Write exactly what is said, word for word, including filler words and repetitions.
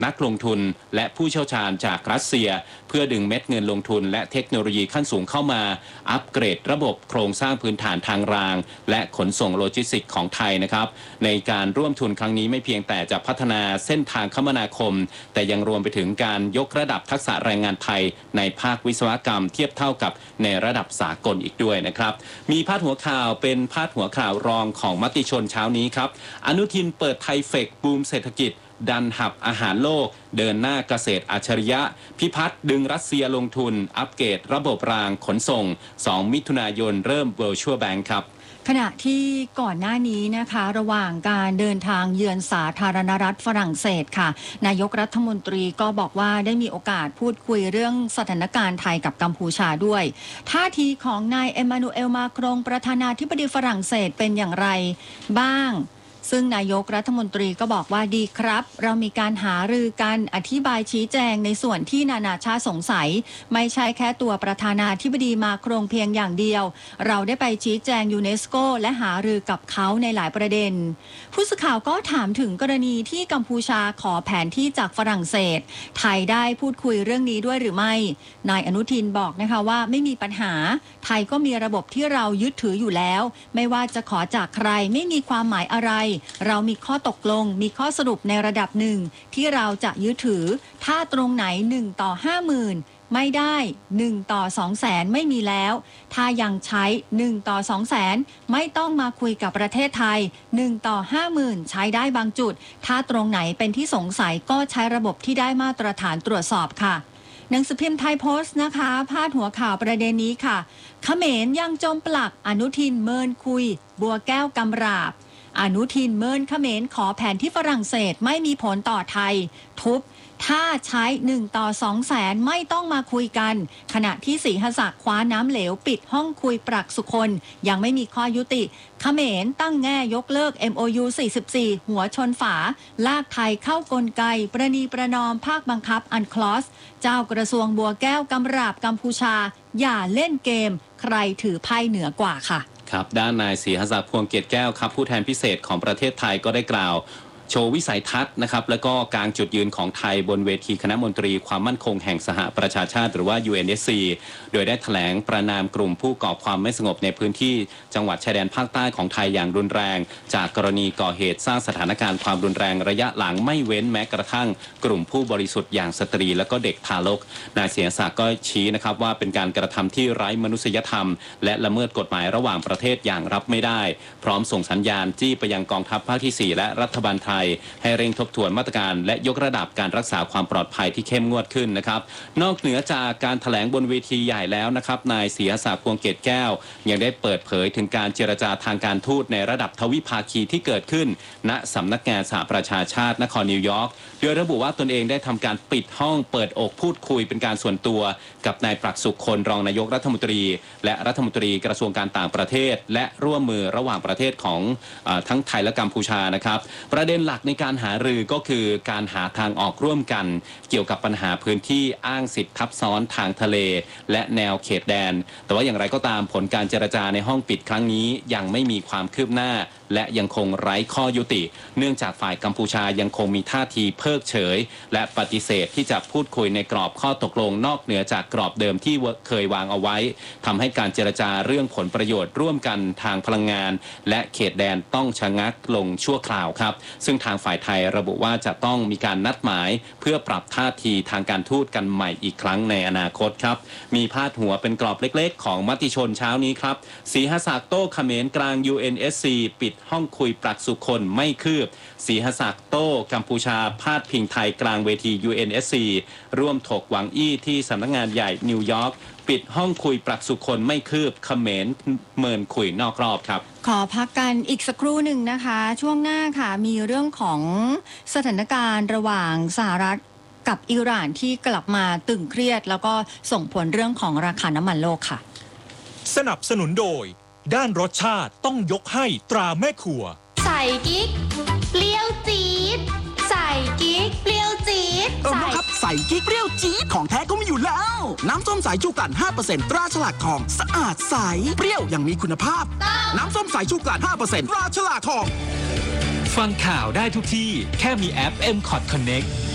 นักลงทุนและผู้เชี่ยวชาญจากรัสเซียเพื่อดึงเม็ดเงินลงทุนและเทคโนโลยีขั้นสูงเข้ามาอัปเกรดระบบโครงสร้างพื้นฐานทางรางและขนส่งโลจิสติกส์ของไทยนะครับในการร่วมทุนครั้งนี้ไม่เพียงแต่จะพัฒนาเส้นทางคมนาคมแต่ยังรวมไปถึงการยกระดับทักษะแรงงานไทยในภาควิศวกรรมเทียบเท่ากับในระดับสากลอีกด้วยนะครับมีพาดหัวข่าวเป็นพาดหัวข่าวรองของมติชนเช้านี้ครับอนุทินเปิดไทยเฟคบูมเศรษฐกิจดันหับอาหารโลกเดินหน้าเกษตรอัจฉริยะพิพัฒน์ดึงรัสเซียลงทุนอัปเกรดระบบรางขนส่งสองมิถุนายนเริ่ม Virtual Bank ครับขณะที่ก่อนหน้านี้นะคะระหว่างการเดินทางเยือนสาธารณรัฐฝรั่งเศสค่ะนายกรัฐมนตรีก็บอกว่าได้มีโอกาสพูดคุยเรื่องสถานการณ์ไทยกับกัมพูชาด้วยท่าทีของนายเอ็มมานูเอลมาครงประธานาธิบดีฝรั่งเศสเป็นอย่างไรบ้างซึ่งนายกรัฐมนตรีก็บอกว่าดีครับเรามีการหารือกันอธิบายชี้แจงในส่วนที่นานาชาติสงสัยไม่ใช่แค่ตัวประธานาธิบดีมาโครงเพียงอย่างเดียวเราได้ไปชี้แจงยูเนสโกและหารือกับเขาในหลายประเด็นผู้สื่อข่าวก็ถามถึงกรณีที่กัมพูชาขอแผนที่จากฝรั่งเศสไทยได้พูดคุยเรื่องนี้ด้วยหรือไม่นายอนุทินบอกนะคะว่าไม่มีปัญหาไทยก็มีระบบที่เรายึดถืออยู่แล้วไม่ว่าจะขอจากใครไม่มีความหมายอะไรเรามีข้อตกลงมีข้อสรุปในระดับหนึ่งที่เราจะยึดถือถ้าตรงไหนหนึ่งต่อห้าหมื่นไม่ได้หนึ่งต่อสองแสนไม่มีแล้วถ้ายังใช้หนึ่งต่อสองแสนไม่ต้องมาคุยกับประเทศไทยหนึ่งต่อห้าหมื่นใช้ได้บางจุดถ้าตรงไหนเป็นที่สงสัยก็ใช้ระบบที่ได้มาตรฐานตรวจสอบค่ะหนังสือพิมพ์ไทยโพสต์นะคะพาดหัวข่าวประเด็นนี้ค่ะเขมรยังจมปลักอนุทินเมินคุยบัวแก้วกำราบอนุทินเมินเขมรขอแผนที่ฝรั่งเศสไม่มีผลต่อไทยทุบถ้าใช้หนึ่งต่อสองแสนไม่ต้องมาคุยกันขณะที่ศรีหศักดิ์คว้าน้ำเหลวปิดห้องคุยปรักสุคนยังไม่มีข้อยุติเขมรตั้งแง่ยกเลิก เอ็ม โอ ยู สี่สิบสี่หัวชนฝาลากไทยเข้ากลไกประนีประนอมภาคบังคับอันคลอสเจ้ากระทรวงบัวแก้วกำราบกัมพูชาอย่าเล่นเกมใครถือไพ่เหนือกว่าค่ะครับด้านนายศรีหศักดิ์พวงเกียรติแก้วครับผู้แทนพิเศษของประเทศไทยก็ได้กล่าวโชว์วิสัยทัศน์นะครับแล้วก็กางจุดยืนของไทยบนเวทีคณะมนตรีความมั่นคงแห่งสหประชาชาติหรือว่า ยู เอ็น เอส ซี โดยได้แถลงประนามกลุ่มผู้ก่อความไม่สงบในพื้นที่จังหวัดชายแดนภาคใต้ของไทยอย่างรุนแรงจากกรณีก่อเหตุสร้างสถานการณ์ความรุนแรงระยะหลังไม่เว้นแม้กระทั่งกลุ่มผู้บริสุทธิ์อย่างสตรีและก็เด็กทารกนายศรีศักดิ์ก็ชี้นะครับว่าเป็นการกระทำที่ไร้มนุษยธรรมและละเมิดกฎหมายระหว่างประเทศอย่างรับไม่ได้พร้อมส่งสัญญาณจี้ไปยังกองทัพภาคที่สี่และรัฐบาลไทยให้เร่งทบทวนมาตรการและยกระดับการรักษาความปลอดภัยที่เข้มงวดขึ้นนะครับนอกเหนือจากการแถลงบนเวทีใหญ่แล้วนะครับนายศรีหศักดิ์พวงเกยรติแก้วยังได้เปิดเผยถึงการเจรจาทางการทูตในระดับทวิภาคีที่เกิดขึ้นณสำนักงานสหประชาชาตินครนิวยอร์กโดยระบุว่าตนเองได้ทำการปิดห้องเปิดอกพูดคุยเป็นการส่วนตัวกับนายปรักษ์สุขคนรองนายกรัฐมนตรีและรัฐมนตรีกระทรวงการต่างประเทศและร่วมมือระหว่างประเทศของเอ่อทั้งไทยและกัมพูชานะครับประเด็นหลักในการหารือก็คือการหาทางออกร่วมกันเกี่ยวกับปัญหาพื้นที่อ้างสิทธิ์ทับซ้อนทางทะเลและแนวเขตแดนแต่ว่าอย่างไรก็ตามผลการเจรจาในห้องปิดครั้งนี้ยังไม่มีความคืบหน้าและยังคงไร้ข้อยุติเนื่องจากฝ่ายกัมพูชายังคงมีท่าทีเพิกเฉยและปฏิเสธที่จะพูดคุยในกรอบข้อตกลงนอกเหนือจากกรอบเดิมที่เคยวางเอาไว้ทำให้การเจรจาเรื่องผลประโยชน์ร่วมกันทางพลังงานและเขตแดนต้องชะงักลงชั่วคราวครับซึ่งทางฝ่ายไทยระบุว่าจะต้องมีการนัดหมายเพื่อปรับท่าทีทางการทูตกันใหม่อีกครั้งในอนาคตครับมีพาดหัวเป็นกรอบเล็กๆของมติชนเช้านี้ครับศรีหศักดิ์โต้เขมรกลาง ยู เอ็น เอส ซี ปิดห้องคุยปรักษ์สุคนไม่คืบศรีหศักดิ์โต้กัมพูชาพาดพิงไทยกลางเวที ยู เอ็น เอส ซี ร่วมถกหวังอี้ที่สำนักงานใหญ่นิวยอร์กปิดห้องคุยปรักษ์สุคนไม่คืบเขมรเมินคุยนอกรอบครับขอพักกันอีกสักครู่หนึ่งนะคะช่วงหน้าค่ะมีเรื่องของสถานการณ์ระหว่างสหรัฐกับอิหร่านที่กลับมาตึงเครียดแล้วก็ส่งผลเรื่องของราคาน้ำมันโลกค่ะสนับสนุนโดยด้านรสชาติต้องยกให้ตราแม่ครัวใส่กิ๊กเปรี้ยวจี๊ดใส่กิ๊กเปรี้ยวจี๊ดเออครับใส่กิ๊กเปรี้ยวจี๊ดของแท้ก็มีอยู่แล้วน้ำส้มสายชูกลั่น ห้าเปอร์เซ็นต์ ตราฉลากทองสะอาดใสเปรี้ยวอย่างมีคุณภาพน้ำส้มสายชูกลั่น ห้าเปอร์เซ็นต์ ตราฉลากทองฟังข่าวได้ทุกที่แค่มีแอป เอ็ม คอท Connect